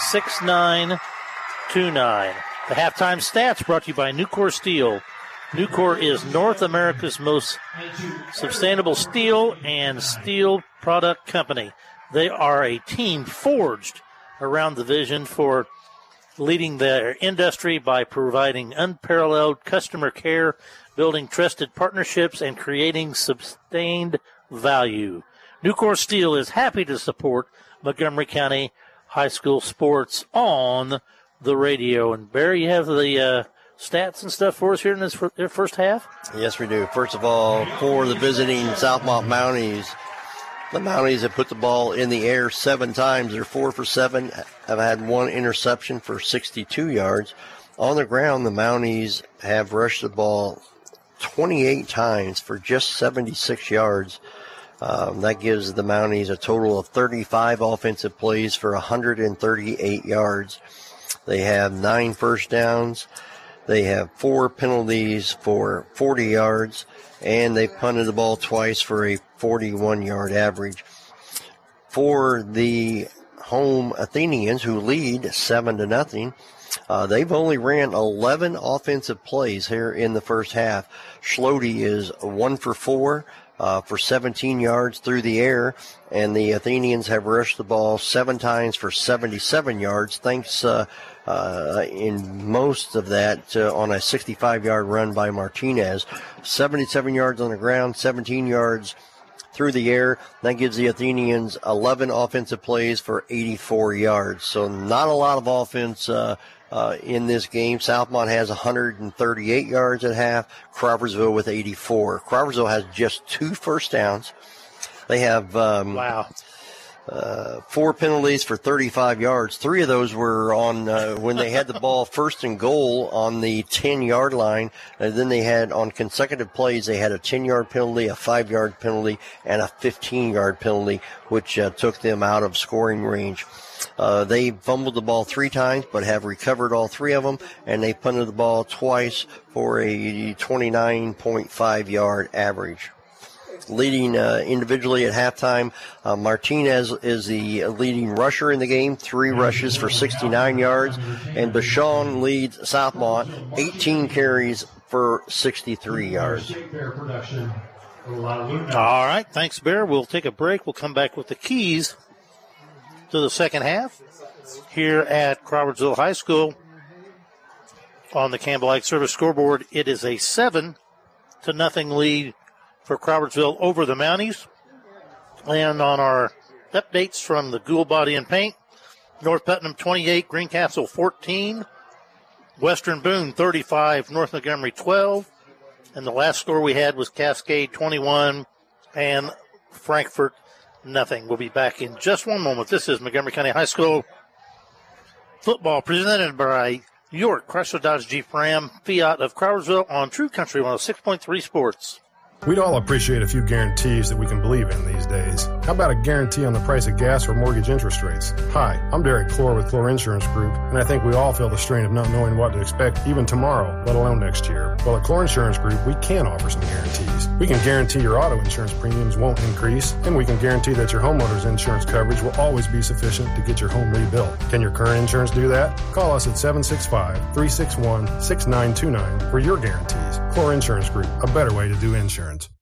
6929. The halftime stats brought to you by Nucor Steel. Nucor is North America's most sustainable steel and steel product company. They are a team forged around the vision for leading their industry by providing unparalleled customer care, building trusted partnerships, and creating sustained value. Nucor Steel is happy to support Montgomery County High School sports on the radio. And Barry, you have the stats and stuff for us here in this first half? Yes, we do. First of all, for the visiting Southmont Mounties, the Mounties have put the ball in the air 7 times. They're 4 for 7, have had 1 interception for 62 yards. On the ground, the Mounties have rushed the ball 28 times for just 76 yards. That gives the Mounties a total of 35 offensive plays for 138 yards. They have 9 first downs. They have 4 penalties for 40 yards, and they punted the ball twice for a 41-yard average. For the home Athenians, who lead 7-0, they've only ran 11 offensive plays here in the first half. Schlode is 1 for 4 for 17 yards through the air, and the Athenians have rushed the ball 7 times for 77 yards, thanks in most of that on a 65-yard run by Martinez. 77 yards on the ground, 17 yards through the air. That gives the Athenians 11 offensive plays for 84 yards. So not a lot of offense in this game. Southmont has 138 yards at half. Crawfordsville with 84. Crawfordsville has just 2 first downs. They have 4 penalties for 35 yards. 3 of those were on when they had the ball first and goal on the 10-yard line. And then they had, on consecutive plays, they had a 10-yard penalty, a 5-yard penalty, and a 15-yard penalty, which took them out of scoring range. They fumbled the ball 3 times, but have recovered all 3 of them, and they punted the ball twice for a 29.5-yard average. Leading individually at halftime, Martinez is the leading rusher in the game, 3 rushes for 69 yards, and Bashan leads Southmont, 18 carries for 63 yards. All right, thanks, Bear. We'll take a break. We'll come back with the keys to the second half here at Crawfordsville High School. On the Campbell Ag Service scoreboard, it is a 7-0 lead for Crawfordsville over the Mounties. And on our updates from the Gould Body and Paint, North Putnam 28, Greencastle 14, Western Boone 35, North Montgomery 12, and the last score we had was Cascade 21 and Frankfort nothing. We'll be back in just one moment. This is Montgomery County High School football presented by York Chrysler Dodge Jeep Ram Fiat of Crawfordsville on True Country 106.3 Sports. We'd all appreciate a few guarantees that we can believe in these days. How about a guarantee on the price of gas or mortgage interest rates? Hi, I'm Derek Clore with Clore Insurance Group, and I think we all feel the strain of not knowing what to expect even tomorrow, let alone next year. Well, at Clore Insurance Group, we can offer some guarantees. We can guarantee your auto insurance premiums won't increase, and we can guarantee that your homeowner's insurance coverage will always be sufficient to get your home rebuilt. Can your current insurance do that? Call us at 765-361-6929 for your guarantees. Clore Insurance Group, a better way to do insurance.